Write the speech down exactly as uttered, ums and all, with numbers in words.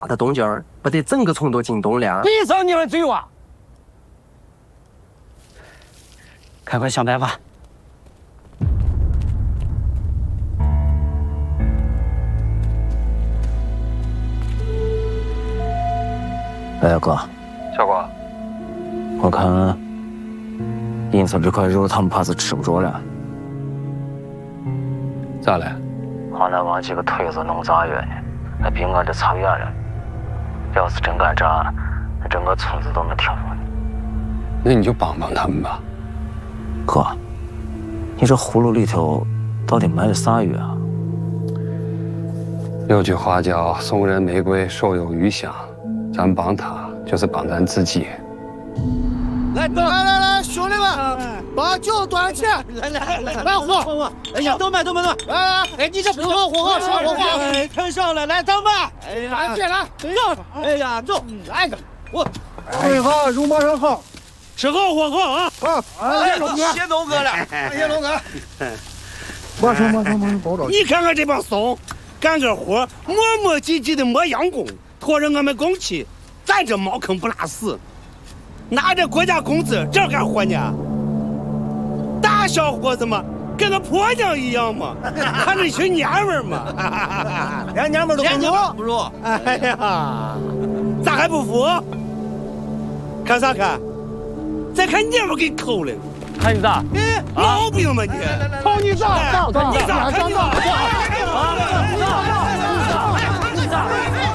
的动静儿，不得整个崇都惊动了。 闭上你的嘴哇！赶快想办法。 哎，哥， 小郭， 我看银子这块肉他们怕是吃不着了。 咋了？ 俺那往几个腿子弄咋样呢？那比我这差远了。要是真干炸，那整个村子都能听说的。 那你就帮帮他们吧。 哥，你这葫芦里头到底埋的啥药啊？ 有句话叫“送人玫瑰，手有余香”，咱帮他就是帮咱自己。 来来来来，兄弟们，把酒端起来！来来来，来火！哎呀，都慢都慢都慢！来来，哎，你这火候火候上火候！哎，太上了，来咱们！哎呀，别来，走！哎呀，走，来个我。哎好，肉马上好，吃好喝好啊！啊，哎，龙哥，谢龙哥了，谢龙哥。马上马上马上包着。你看看这帮怂，干个活磨磨唧唧的磨洋工，拖着我们工期，咱这茅坑不拉屎。拿着国家工资这干活呢？大小伙子们跟个婆娘一样嘛，看着群娘们嘛，连娘们都不如，不如。哎呀，咋还不服？看啥看？再看娘们给抠了。 看你咋？ 哎，毛病嘛你！瞅你咋？你咋？你咋？你咋？